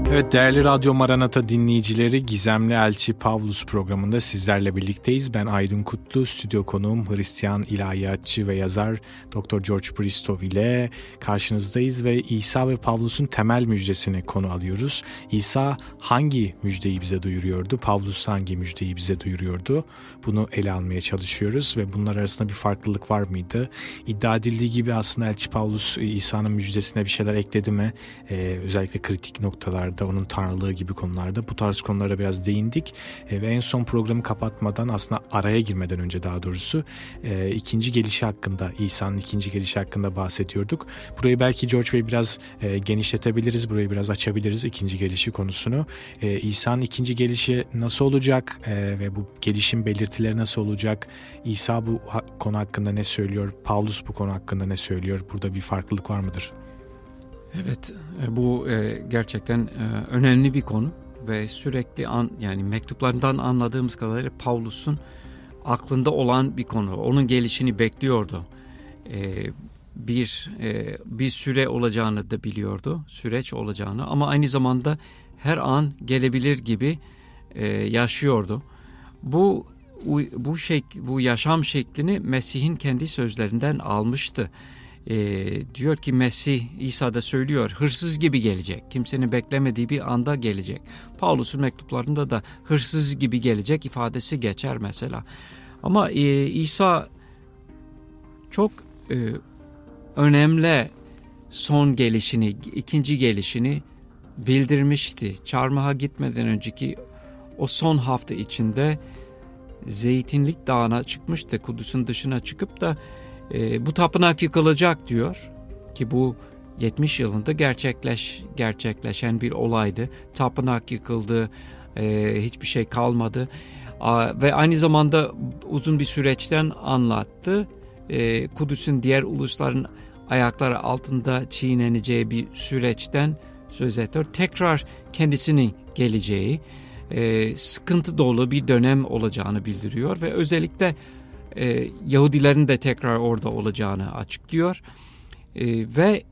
Evet, değerli Radyo Maranata dinleyicileri, Gizemli Elçi Pavlus programında sizlerle birlikteyiz. Ben Aydın Kutlu, stüdyo konuğum Hristiyan ilahiyatçı ve yazar Dr. George Bristow ile karşınızdayız ve İsa ve Pavlus'un temel müjdesini konu alıyoruz. İsa hangi müjdeyi bize duyuruyordu? Pavlus hangi müjdeyi bize duyuruyordu? Bunu ele almaya çalışıyoruz ve bunlar arasında bir farklılık var mıydı? İddia edildiği gibi aslında Elçi Pavlus İsa'nın müjdesine bir şeyler ekledi mi? Özellikle kritik noktalarda, onun tanrılığı gibi konularda bu tarz konulara biraz değindik ve en son programı kapatmadan, aslında araya girmeden önce daha doğrusu ikinci gelişi hakkında, İsa'nın ikinci gelişi hakkında bahsediyorduk. Burayı belki George Bey biraz genişletebiliriz, burayı biraz açabiliriz, ikinci gelişi konusunu. İsa'nın ikinci gelişi nasıl olacak ve bu gelişim belirtileri nasıl olacak? İsa bu konu hakkında ne söylüyor? Pavlus bu konu hakkında ne söylüyor? Burada bir farklılık var mıdır? Evet, bu gerçekten önemli bir konu ve sürekli yani mektuplarından anladığımız kadarıyla Pavlus'un aklında olan bir konu. Onun gelişini bekliyordu. Bir süre olacağını da biliyordu, süreç olacağını, ama aynı zamanda her an gelebilir gibi yaşıyordu. Bu yaşam şeklini Mesih'in kendi sözlerinden almıştı. Diyor ki Mesih, İsa da söylüyor, hırsız gibi gelecek. Kimsenin beklemediği bir anda gelecek. Pavlus'un mektuplarında da hırsız gibi gelecek ifadesi geçer mesela. Ama İsa çok önemli son gelişini, ikinci gelişini bildirmişti. Çarmıha gitmeden önceki o son hafta içinde Zeytinlik Dağı'na çıkmıştı. Kudüs'ün dışına çıkıp da bu tapınak yıkılacak diyor ki bu 70 yılında gerçekleşen bir olaydı. Tapınak yıkıldı, hiçbir şey kalmadı ve aynı zamanda uzun bir süreçten anlattı. Kudüs'ün diğer ulusların ayakları altında çiğneneceği bir süreçten söz ediyor. Tekrar kendisinin geleceği, sıkıntı dolu bir dönem olacağını bildiriyor ve özellikle Yahudilerin de tekrar orada olacağını açıklıyor ve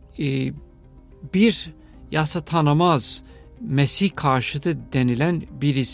bir yasa tanımaz Mesih karşıtı denilen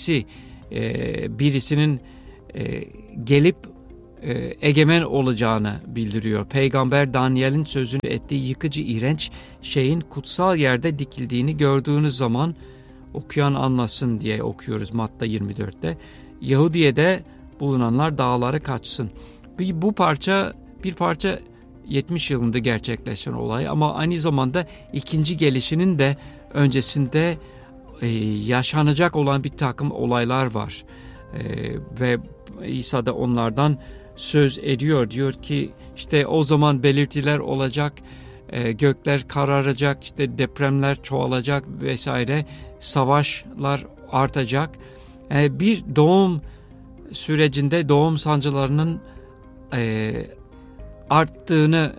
birisinin gelip egemen olacağını bildiriyor. Peygamber Daniel'in sözünü ettiği yıkıcı iğrenç şeyin kutsal yerde dikildiğini gördüğünüz zaman, okuyan anlasın diye okuyoruz Matta 24'te. Yahudiye'de bulunanlar dağlara kaçsın. Bir parça 70 yılında gerçekleşen olay, ama aynı zamanda ikinci gelişinin de öncesinde yaşanacak olan bir takım olaylar var. Ve İsa da onlardan söz ediyor. Diyor ki işte o zaman belirtiler olacak, gökler kararacak, işte depremler çoğalacak vesaire, savaşlar artacak. Bir doğum sürecinde doğum sancılarının arttığını,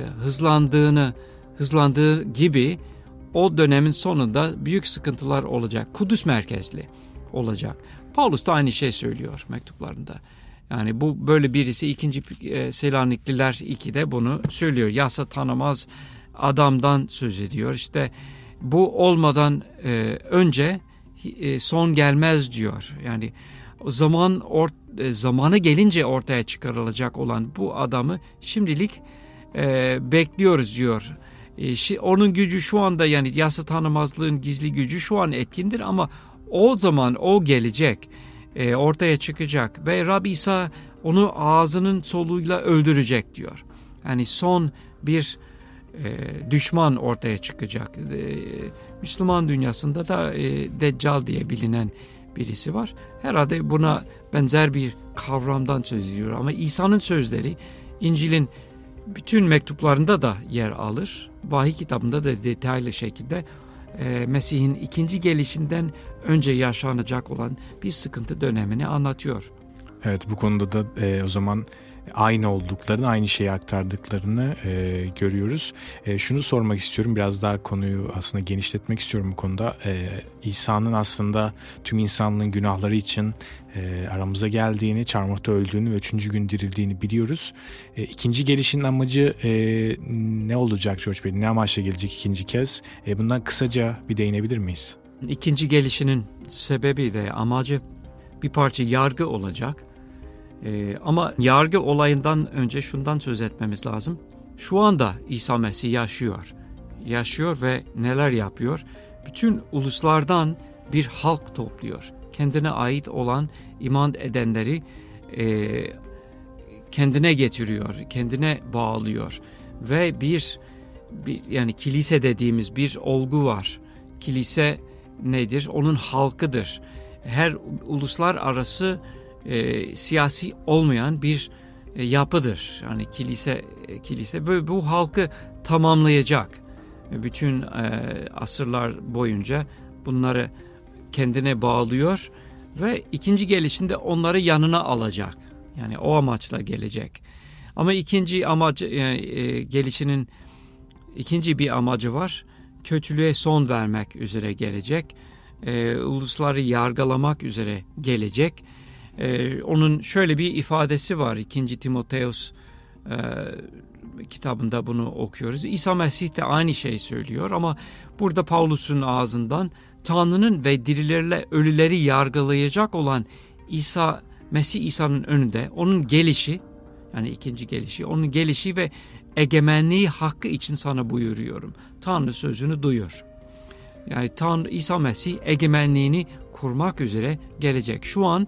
hızlandığı gibi o dönemin sonunda büyük sıkıntılar olacak. Kudüs merkezli olacak. Paulus da aynı şey söylüyor mektuplarında. Yani bu böyle birisi 2. Selanikliler 2'de bunu söylüyor. Yasa tanımaz adamdan söz ediyor. İşte bu olmadan önce son gelmez diyor. Yani zamanı gelince ortaya çıkarılacak olan bu adamı şimdilik bekliyoruz diyor. Onun gücü şu anda, yani yasa tanımazlığın gizli gücü şu an etkindir, ama o zaman o gelecek, ortaya çıkacak ve Rab İsa onu ağzının soluyla öldürecek diyor. Yani son bir düşman ortaya çıkacak. Müslüman dünyasında da Deccal diye bilinen birisi var. Herhalde buna benzer bir kavramdan söz ediyor. Ama İsa'nın sözleri İncil'in bütün mektuplarında da yer alır. Vahiy kitabında da detaylı şekilde Mesih'in ikinci gelişinden önce yaşanacak olan bir sıkıntı dönemini anlatıyor. Evet, bu konuda da o zaman aynı olduklarını, aynı şeyi aktardıklarını görüyoruz. Şunu sormak istiyorum, biraz daha konuyu aslında genişletmek istiyorum bu konuda. İsa'nın aslında tüm insanlığın günahları için aramıza geldiğini, çarmıhta öldüğünü ve 3. gün dirildiğini biliyoruz. İkinci gelişin amacı ne olacak George Bey? Ne amaçla gelecek ikinci kez? Bundan kısaca bir değinebilir miyiz? İkinci gelişinin sebebi de amacı bir parça yargı olacak. Ama yargı olayından önce şundan söz etmemiz lazım. Şu anda İsa Mesih yaşıyor. Yaşıyor ve neler yapıyor? Bütün uluslardan bir halk topluyor. Kendine ait olan iman edenleri kendine getiriyor, kendine bağlıyor. Ve bir yani kilise dediğimiz bir olgu var. Kilise nedir? Onun halkıdır. Her uluslararası siyasi olmayan bir yapıdır. Yani kilise böyle bu halkı tamamlayacak. Bütün asırlar boyunca bunları kendine bağlıyor ve ikinci gelişinde onları yanına alacak. Yani o amaçla gelecek. Ama ikinci amacı gelişinin ikinci bir amacı var. Kötülüğe son vermek üzere gelecek. Ulusları yargılamak üzere gelecek. Onun şöyle bir ifadesi var. 2. Timoteus kitabında bunu okuyoruz. İsa Mesih de aynı şeyi söylüyor ama burada Pavlus'un ağzından Tanrı'nın ve dirilerle ölüleri yargılayacak olan Mesih İsa'nın önünde onun gelişi, yani ikinci gelişi, onun gelişi ve egemenliği hakkı için sana buyuruyorum. Tanrı sözünü duyur. Yani İsa Mesih egemenliğini kurmak üzere gelecek. Şu an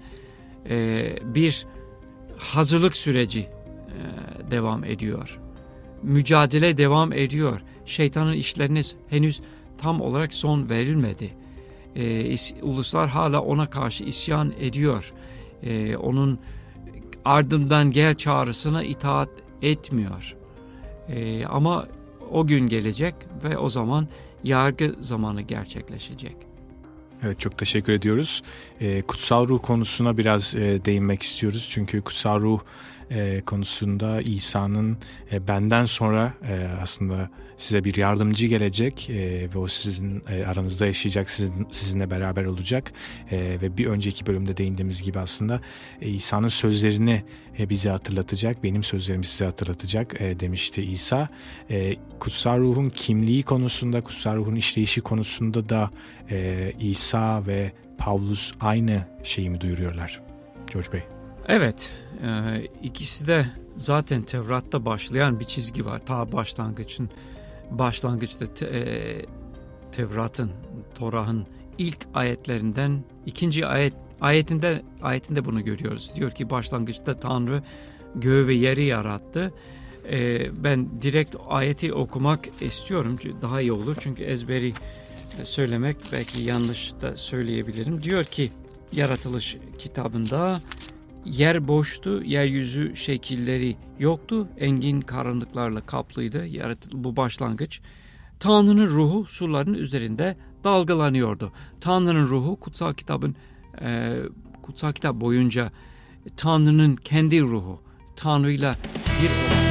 bir hazırlık süreci devam ediyor. Mücadele devam ediyor. Şeytanın işlerine henüz tam olarak son verilmedi. Uluslar hala ona karşı isyan ediyor. Onun ardından gel çağrısına itaat etmiyor. Ama o gün gelecek ve o zaman yargı zamanı gerçekleşecek. Evet, çok teşekkür ediyoruz. Kutsal ruh konusuna biraz değinmek istiyoruz. Çünkü kutsal ruh konusunda İsa'nın benden sonra aslında size bir yardımcı gelecek ve o sizin aranızda yaşayacak, sizinle beraber olacak ve bir önceki bölümde değindiğimiz gibi aslında İsa'nın sözlerini bize hatırlatacak, benim sözlerimi size hatırlatacak demişti İsa. Kutsal ruhun kimliği konusunda, kutsal ruhun işleyişi konusunda da İsa ve Pavlus aynı şeyi mi duyuruyorlar George Bey? Evet, ikisi de zaten Tevrat'ta başlayan bir çizgi var. Ta başlangıçta Torah'ın ilk ayetlerinden ikinci ayetinde bunu görüyoruz. Diyor ki başlangıçta Tanrı göğü ve yeri yarattı. Ben direkt ayeti okumak istiyorum. Daha iyi olur çünkü ezberi söylemek belki yanlış da söyleyebilirim. Diyor ki Yaratılış kitabında yer boştu, yeryüzü şekilleri yoktu, engin karanlıklarla kaplıydı. Bu başlangıç. Tanrı'nın ruhu suların üzerinde dalgalanıyordu. Tanrı'nın ruhu kutsal kitap boyunca Tanrı'nın kendi ruhu, Tanrı'yla bir olan